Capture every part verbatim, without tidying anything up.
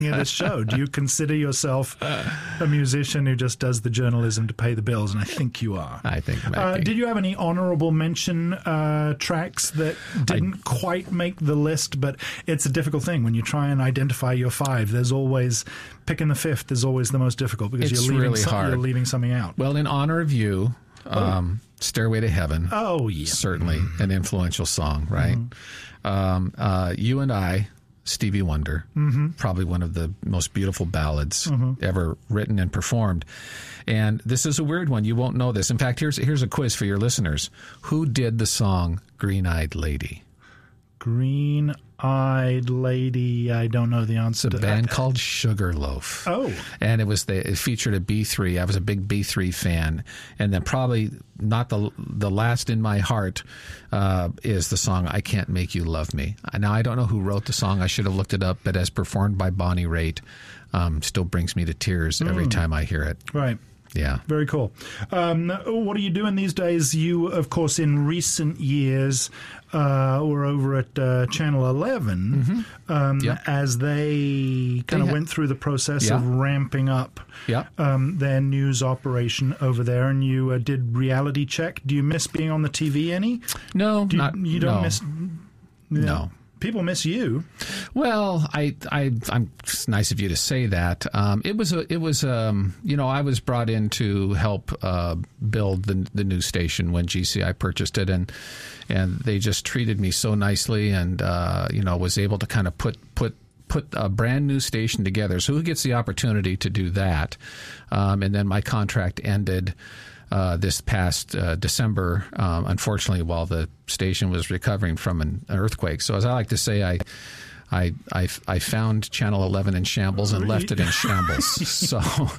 of this show. Do you consider yourself a musician who just does the journalism to pay the bills? And I think you are. I think you might uh, be. Did you have any honorable mention uh, tracks that didn't I, quite make the list? But it's a difficult thing when you try and identify your five. There's always picking the fifth is always the most difficult because it's you're leaving really some, hard. You're leaving something out. Well, in honor of you, um, Stairway to Heaven. Oh yeah, certainly mm-hmm. an influential song, right? Mm-hmm. Um, uh, you and I. Stevie Wonder, mm-hmm. probably one of the most beautiful ballads mm-hmm. ever written and performed. And this is a weird one. You won't know this. In fact, here's here's a quiz for your listeners. Who did the song Green-Eyed Lady? Green-Eyed Lady. I don't know the answer it's a to band that. called Sugarloaf. Oh. And it was the, it featured a B three. I was a big B three fan. And then probably not the the last in my heart uh, is the song I Can't Make You Love Me. Now, I don't know who wrote the song. I should have looked it up. But as performed by Bonnie Raitt, um, still brings me to tears mm. every time I hear it. Right. Yeah. Very cool. Um, what are you doing these days? You, of course, in recent years uh, were over at uh, Channel eleven mm-hmm. um, yep. as they kind of ha- went through the process yeah. of ramping up yeah. um, their news operation over there, and you uh, did Reality Check. Do you miss being on the T V any? No, Do you, not, you don't no. miss... No. no. People miss you. Well, I, I, I'm. It's nice of you to say that. Um, it was a, it was, um, you know, I was brought in to help uh, build the the new station when G C I purchased it, and and they just treated me so nicely, and uh, you know, was able to kind of put put. put a brand new station together. So who gets the opportunity to do that? Um, and then my contract ended uh, this past uh, December, um, unfortunately, while the station was recovering from an, an earthquake. So as I like to say, I I, I, I found Channel eleven in shambles and left it in shambles. So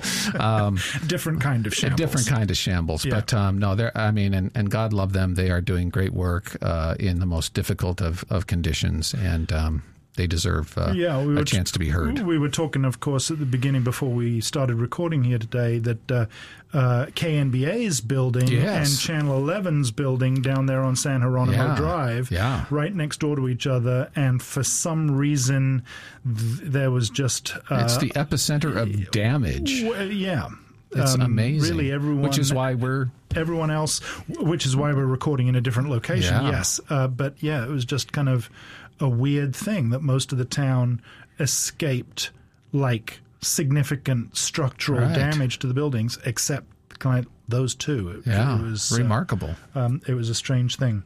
um, different kind of shambles. A different kind of shambles. Yeah. But um, no, they're. I mean, and, and God love them. They are doing great work uh, in the most difficult of, of conditions, and um, they deserve uh, yeah, we a were, chance to be heard. We were talking, of course, at the beginning before we started recording here today that uh, uh, K N B A's building yes. and Channel eleven's building down there on San Jeronimo yeah. Drive, yeah. right next door to each other, and for some reason th- there was just... Uh, it's the epicenter of damage. W- yeah. It's um, amazing. Really, everyone... Which is why we're... Everyone else, which is why we're recording in a different location, yeah. yes. Uh, but yeah, it was just kind of a weird thing that most of the town escaped like significant structural right. damage to the buildings, except kind of those two. It, yeah, it was remarkable. Uh, um, it was a strange thing.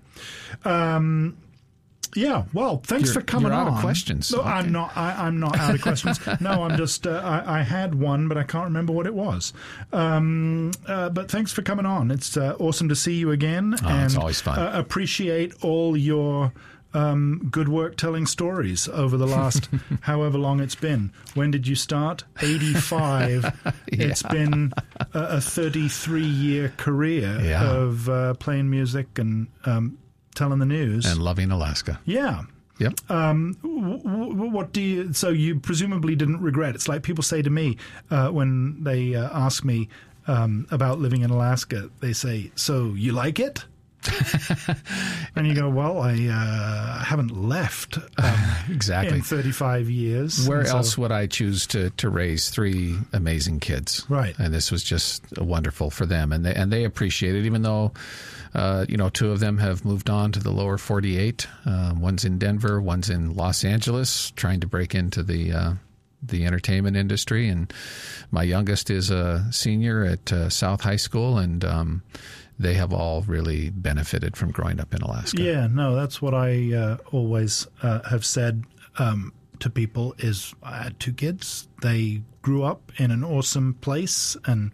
Um, yeah, well, thanks you're, for coming you're on. out of questions. No, okay. I'm not. I, I'm not out of questions. No, I'm just. Uh, I, I had one, but I can't remember what it was. Um, uh, but thanks for coming on. It's uh, awesome to see you again. Oh, and it's always fun. Uh, appreciate all your um, good work telling stories over the last however long it's been. When did you start? eighty-five. yeah. It's been a, a thirty-three year career yeah. of uh, playing music and um, telling the news and loving Alaska. Yeah. Yep. Um, w- w- what do you? So you presumably didn't regret. It's like people say to me uh, when they uh, ask me um, about living in Alaska. They say, "So you like it?" And you go, "Well, I uh, haven't left um, exactly in thirty-five years. Where so, else would I choose to, to raise three amazing kids? Right. And this was just wonderful for them, and they and they appreciate it, even though. Uh, you know, two of them have moved on to the lower forty-eight. Uh, one's in Denver, one's in Los Angeles, trying to break into the uh, the entertainment industry. And my youngest is a senior at uh, South High School, and um, they have all really benefited from growing up in Alaska. Yeah, no, that's what I uh, always uh, have said um, to people is I had two kids. They grew up in an awesome place, and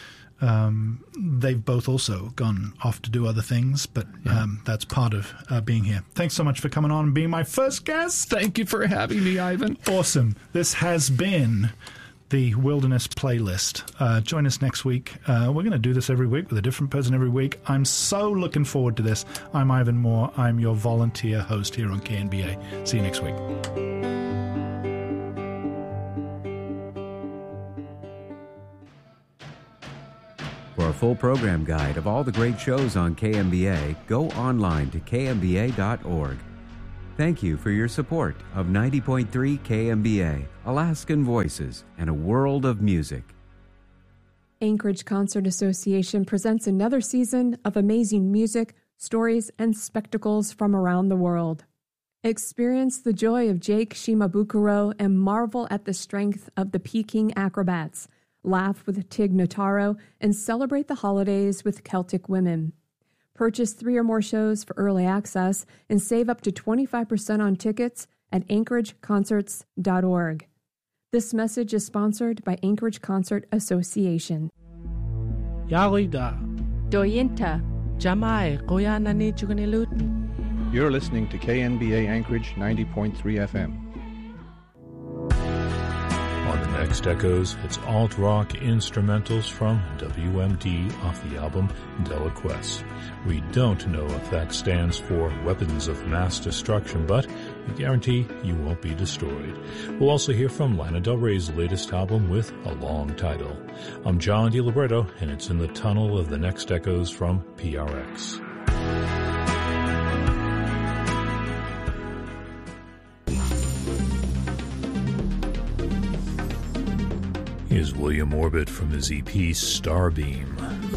Um, they've both also gone off to do other things, but yeah. um, that's part of uh, being here. Thanks so much for coming on and being my first guest. Thank you for having me, Ivan. Awesome. This has been the Wilderness Playlist. Uh, join us next week. Uh, we're going to do this every week with a different person every week. I'm so looking forward to this. I'm Ivan Moore. I'm your volunteer host here on K N B A. See you next week. For a full program guide of all the great shows on K M B A, go online to K M B A dot org. Thank you for your support of ninety point three K M B A, Alaskan Voices, and a world of music. Anchorage Concert Association presents another season of amazing music, stories, and spectacles from around the world. Experience the joy of Jake Shimabukuro and marvel at the strength of the Peking Acrobats. Laugh with Tig Notaro and celebrate the holidays with Celtic Women. Purchase three or more shows for early access and save up to twenty-five percent on tickets at anchorage concerts dot org. This message is sponsored by Anchorage Concert Association. Yarida. Doyinta. Jamai. Goyanani Juganilutin. You're listening to K N B A Anchorage ninety point three F M. On the next Echoes, it's alt-rock instrumentals from W M D off the album Deliquesce. We don't know if that stands for Weapons of Mass Destruction, but we guarantee you won't be destroyed. We'll also hear from Lana Del Rey's latest album with a long title. I'm John DiLibretto, and it's in the tunnel of the next Echoes from P R X. Is William Orbit from his E P Starbeam.